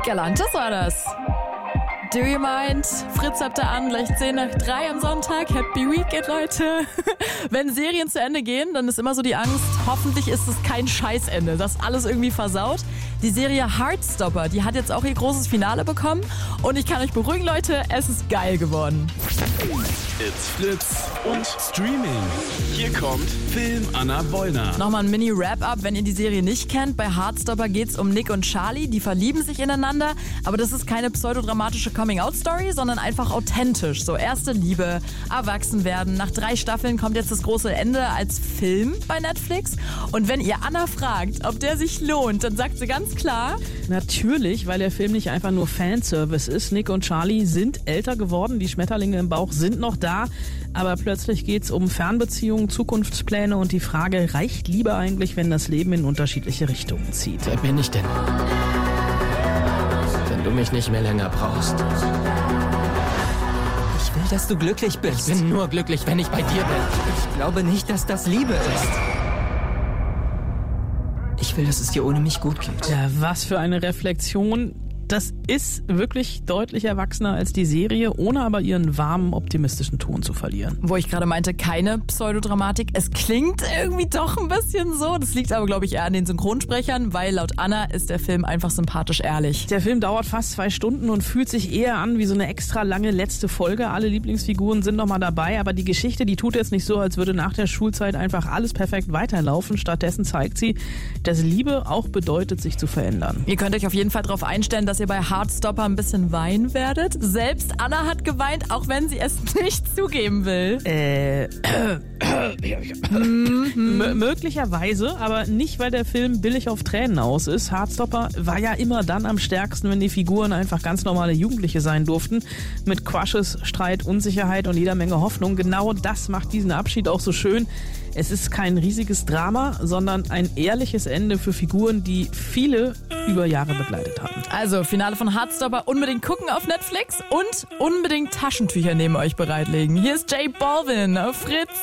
Galantis war das. Do you mind? Fritz habt ihr an, gleich 10 nach 3 am Sonntag. Happy Weekend, Leute. Wenn Serien zu Ende gehen, dann ist immer so die Angst, hoffentlich ist es kein Scheißende, das alles irgendwie versaut. Die Serie Heartstopper, die hat jetzt auch ihr großes Finale bekommen. Und ich kann euch beruhigen, Leute, es ist geil geworden. It's Fritz und Streaming. Hier kommt Film Anna Wollner. Nochmal ein Mini-Wrap-Up, wenn ihr die Serie nicht kennt. Bei Heartstopper geht's um Nick und Charlie, die verlieben sich ineinander. Aber das ist keine pseudodramatische Coming-out-Story, sondern einfach authentisch. So erste Liebe, erwachsen werden. Nach 3 Staffeln kommt jetzt das große Ende als Film bei Netflix. Und wenn ihr Anna fragt, ob der sich lohnt, dann sagt sie ganz klar: Natürlich, weil der Film nicht einfach nur Fanservice ist. Nick und Charlie sind älter geworden, die Schmetterlinge im Bauch sind noch da. Aber plötzlich geht's um Fernbeziehungen, Zukunftspläne und die Frage, reicht Liebe eigentlich, wenn das Leben in unterschiedliche Richtungen zieht? Wer bin ich denn? Wenn du mich nicht mehr länger brauchst. Ich will, dass du glücklich bist. Ich bin nur glücklich, wenn ich bei dir bin. Ich glaube nicht, dass das Liebe ist. Ich will, dass es dir ohne mich gut geht. Ja, was für eine Reflexion. Das ist wirklich deutlich erwachsener als die Serie, ohne aber ihren warmen, optimistischen Ton zu verlieren. Wo ich gerade meinte, keine Pseudodramatik. Es klingt irgendwie doch ein bisschen so. Das liegt aber, glaube ich, eher an den Synchronsprechern, weil laut Anna ist der Film einfach sympathisch ehrlich. Der Film dauert fast 2 Stunden und fühlt sich eher an wie so eine extra lange letzte Folge. Alle Lieblingsfiguren sind nochmal dabei, aber die Geschichte, die tut jetzt nicht so, als würde nach der Schulzeit einfach alles perfekt weiterlaufen. Stattdessen zeigt sie, dass Liebe auch bedeutet, sich zu verändern. Ihr könnt euch auf jeden Fall darauf einstellen, dass ihr bei Heartstopper ein bisschen weinen werdet. Selbst Anna hat geweint, auch wenn sie es nicht zugeben will. Möglicherweise, aber nicht, weil der Film billig auf Tränen aus ist. Heartstopper war ja immer dann am stärksten, wenn die Figuren einfach ganz normale Jugendliche sein durften. Mit Crushes, Streit, Unsicherheit und jeder Menge Hoffnung. Genau das macht diesen Abschied auch so schön. Es ist kein riesiges Drama, sondern ein ehrliches Ende für Figuren, die viele über Jahre begleitet haben. Also, Finale von Heartstopper unbedingt gucken auf Netflix und unbedingt Taschentücher neben euch bereitlegen. Hier ist J Balvin auf Fritz.